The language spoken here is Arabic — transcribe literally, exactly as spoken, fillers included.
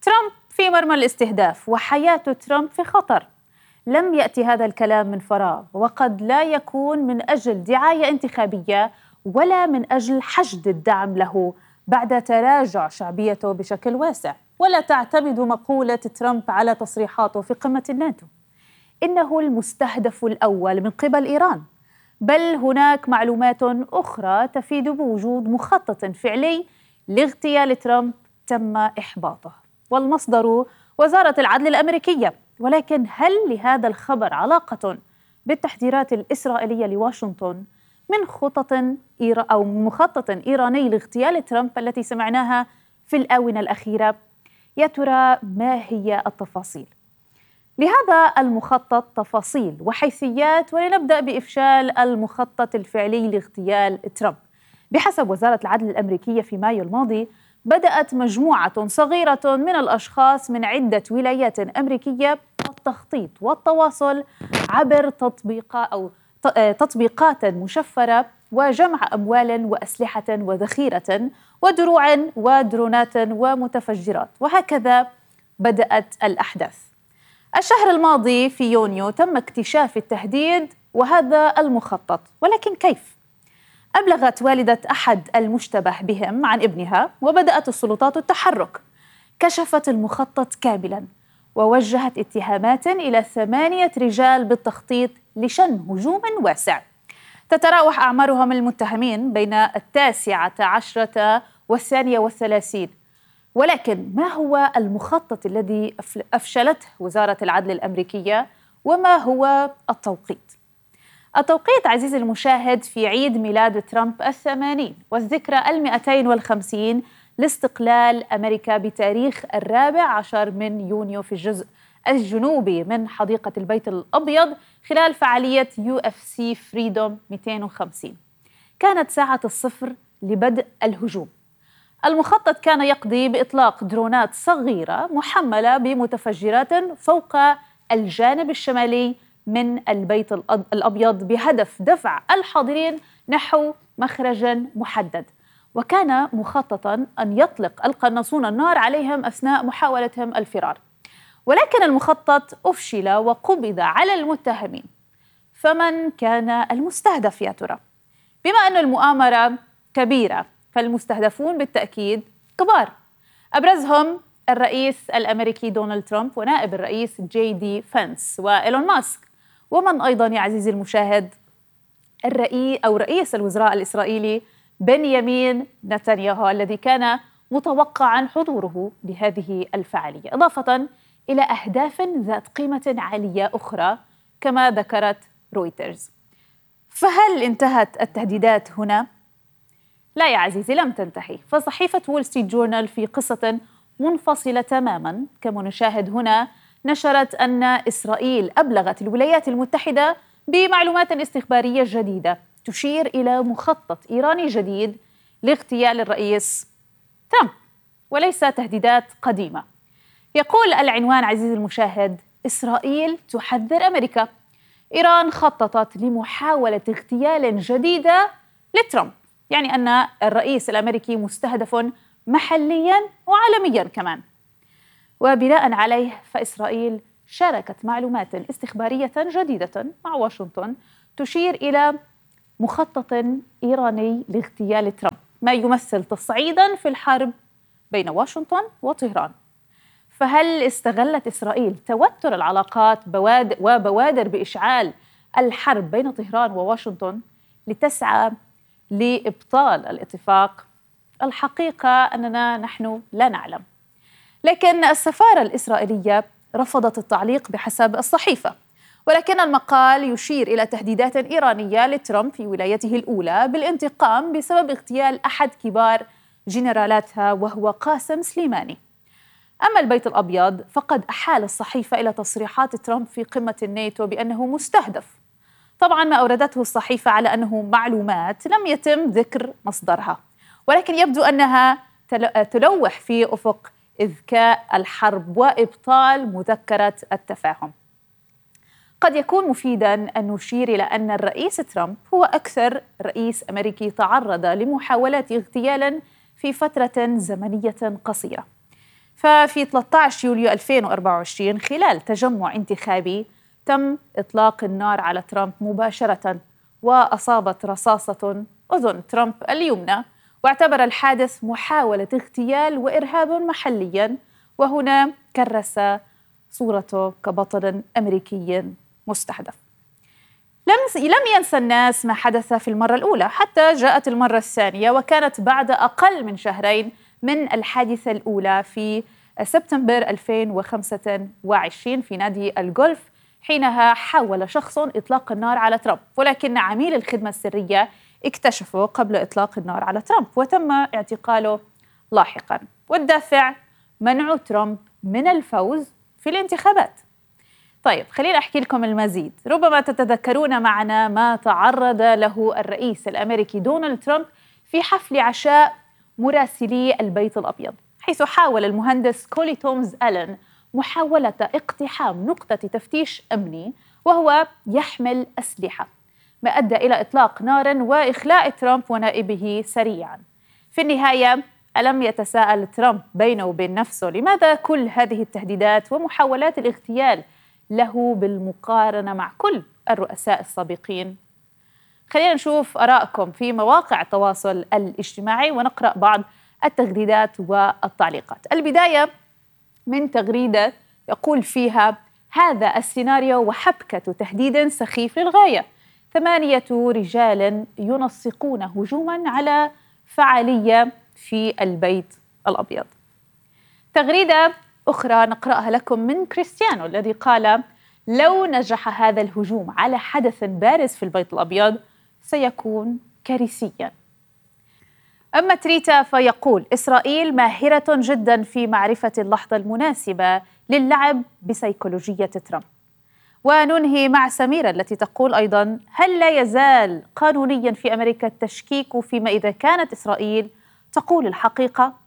ترامب في مرمى الاستهداف وحياة ترامب في خطر. لم يأتي هذا الكلام من فراغ، وقد لا يكون من أجل دعاية انتخابية ولا من أجل حشد الدعم له بعد تراجع شعبيته بشكل واسع. ولا تعتمد مقولة ترامب على تصريحاته في قمة الناتو إنه المستهدف الأول من قبل إيران، بل هناك معلومات أخرى تفيد بوجود مخطط فعلي لاغتيال ترامب تم إحباطه، والمصدر وزارة العدل الأمريكية. ولكن هل لهذا الخبر علاقة بالتحذيرات الإسرائيلية لواشنطن من خطط إيرا أو مخطط إيراني لاغتيال ترامب التي سمعناها في الآونة الأخيرة؟ يا ترى ما هي التفاصيل لهذا المخطط؟ تفاصيل وحيثيات، ولنبدأ بإفشال المخطط الفعلي لاغتيال ترامب. بحسب وزارة العدل الأمريكية في مايو الماضي بدأت مجموعة صغيرة من الأشخاص من عدة ولايات أمريكية التخطيط والتواصل عبر تطبيقات أو تطبيقات مشفرة وجمع أموال وأسلحة وذخيرة ودروع ودرونات ومتفجرات، وهكذا بدأت الأحداث. الشهر الماضي في يونيو تم اكتشاف التهديد وهذا المخطط، ولكن كيف؟ أبلغت والدة أحد المشتبه بهم عن ابنها، وبدأت السلطات التحرك. كشفت المخطط كاملاً ووجهت اتهامات إلى ثمانية رجال بالتخطيط لشن هجوم واسع تتراوح أعمارهم المتهمين بين التاسعة عشرة والثانية والثلاثين. ولكن ما هو المخطط الذي أفشلته وزارة العدل الأمريكية، وما هو التوقيت؟ التوقيت عزيزي المشاهد في عيد ميلاد ترامب الثمانين والذكرى المئتين والخمسين لاستقلال أمريكا بتاريخ الرابع عشر من يونيو في الجزء الجنوبي من حديقة البيت الأبيض خلال فعالية يو إف سي فريدوم مئتين وخمسين. كانت ساعة الصفر لبدء الهجوم. المخطط كان يقضي بإطلاق درونات صغيرة محملة بمتفجرات فوق الجانب الشمالي من البيت الأبيض بهدف دفع الحاضرين نحو مخرج محدد. وكان مخططاً أن يطلق القناصون النار عليهم أثناء محاولتهم الفرار، ولكن المخطط أفشل وقبض على المتهمين. فمن كان المستهدف يا ترى؟ بما أن المؤامرة كبيرة فالمستهدفون بالتأكيد كبار، أبرزهم الرئيس الأمريكي دونالد ترامب ونائب الرئيس جي دي فانس وإيلون ماسك، ومن أيضاً يا عزيزي المشاهد الرئيس أو رئيس الوزراء الإسرائيلي بنيامين نتنياهو الذي كان متوقعاً حضوره بهذه الفعالية، إضافة إلى أهداف ذات قيمة عالية أخرى كما ذكرت رويترز. فهل انتهت التهديدات هنا؟ لا يا عزيزي، لم تنتهي. فصحيفة وول ستريت جورنال في قصة منفصلة تماماً كما نشاهد هنا نشرت أن إسرائيل أبلغت الولايات المتحدة بمعلومات استخبارية جديدة تشير إلى مخطط إيراني جديد لاغتيال الرئيس ترامب، وليس تهديدات قديمة. يقول العنوان عزيزي المشاهد: إسرائيل تحذر أمريكا، إيران خططت لمحاولة اغتيال جديدة لترامب، يعني أن الرئيس الأمريكي مستهدف محلياً وعالمياً كمان. وبناء عليه فإسرائيل شاركت معلومات استخبارية جديدة مع واشنطن تشير إلى مخطط إيراني لاغتيال ترامب، ما يمثل تصعيداً في الحرب بين واشنطن وطهران. فهل استغلت إسرائيل توتر العلاقات وبوادر بإشعال الحرب بين طهران وواشنطن لتسعى لإبطال الاتفاق؟ الحقيقة أننا نحن لا نعلم، لكن السفارة الإسرائيلية رفضت التعليق بحسب الصحيفة، ولكن المقال يشير إلى تهديدات إيرانية لترامب في ولايته الأولى بالانتقام بسبب اغتيال أحد كبار جنرالاتها وهو قاسم سليماني. أما البيت الأبيض فقد أحال الصحيفة إلى تصريحات ترامب في قمة الناتو بأنه مستهدف. طبعا ما أوردته الصحيفة على أنه معلومات لم يتم ذكر مصدرها، ولكن يبدو أنها تلوح في أفق إذكاء الحرب وإبطال مذكرة التفاهم. قد يكون مفيداً أن نشير إلى أن الرئيس ترامب هو أكثر رئيس أمريكي تعرض لمحاولات اغتيال في فترة زمنية قصيرة. ففي ثلاثة عشر يوليو ألفين وأربعة وعشرين خلال تجمع انتخابي تم إطلاق النار على ترامب مباشرة، وأصابت رصاصة أذن ترامب اليمنى، واعتبر الحادث محاولة اغتيال وإرهاب محلياً، وهنا كرس صورته كبطل أمريكي مستهدف. لم لم ينسى الناس ما حدث في المرة الأولى، حتى جاءت المرة الثانية وكانت بعد أقل من شهرين من الحادثة الأولى في سبتمبر ألفين وخمسة وعشرين في نادي الجولف، حينها حاول شخص إطلاق النار على ترامب، ولكن عميل الخدمة السرية اكتشفه قبل إطلاق النار على ترامب وتم اعتقاله لاحقاً، والدافع منع ترامب من الفوز في الانتخابات. طيب خليني أحكي لكم المزيد. ربما تتذكرون معنا ما تعرض له الرئيس الأمريكي دونالد ترامب في حفل عشاء مراسلي البيت الأبيض، حيث حاول المهندس كولي تومز ألين محاولة اقتحام نقطة تفتيش أمني وهو يحمل أسلحة، ما أدى إلى إطلاق نار وإخلاء ترامب ونائبه سريعاً. في النهاية ألم يتساءل ترامب بينه وبين نفسه لماذا كل هذه التهديدات ومحاولات الاغتيال له بالمقارنة مع كل الرؤساء السابقين؟ خلينا نشوف آرائكم في مواقع التواصل الاجتماعي ونقرأ بعض التغريدات والتعليقات. البداية من تغريدة يقول فيها: هذا السيناريو وحبكة تهديد سخيف للغاية، ثمانية رجال ينسقون هجوما على فعالية في البيت الأبيض. تغريدة أخرى نقرأها لكم من كريستيانو الذي قال: لو نجح هذا الهجوم على حدث بارز في البيت الأبيض سيكون كارثياً. أما تريتا فيقول: إسرائيل ماهرة جداً في معرفة اللحظة المناسبة للعب بسيكولوجية ترامب. وننهي مع سميرة التي تقول أيضاً: هل لا يزال قانونياً في أمريكا التشكيك فيما إذا كانت إسرائيل تقول الحقيقة